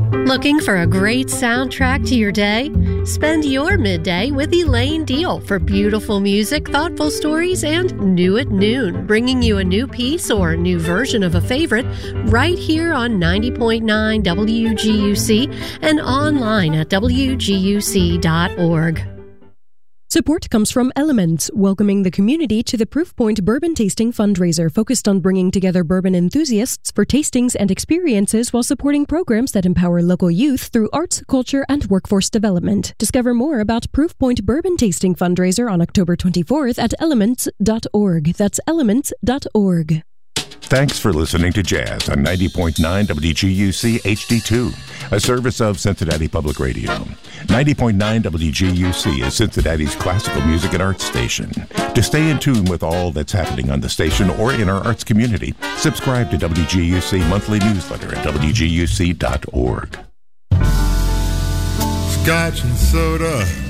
Looking for a great soundtrack to your day? Spend your midday with Elaine Deal for beautiful music, thoughtful stories, and New at Noon, bringing you a new piece or new version of a favorite right here on 90.9 WGUC and online at WGUC.org. Support comes from Elements, welcoming the community to the Proof Point Bourbon Tasting Fundraiser, focused on bringing together bourbon enthusiasts for tastings and experiences while supporting programs that empower local youth through arts, culture, and workforce development. Discover more about Proof Point Bourbon Tasting Fundraiser on October 24th at elements.org. That's elements.org. Thanks for listening to Jazz on 90.9 WGUC HD2, a service of Cincinnati Public Radio. 90.9 WGUC is Cincinnati's classical music and arts station. To stay in tune with all that's happening on the station or in our arts community, subscribe to WGUC monthly newsletter at WGUC.org. Scotch and soda.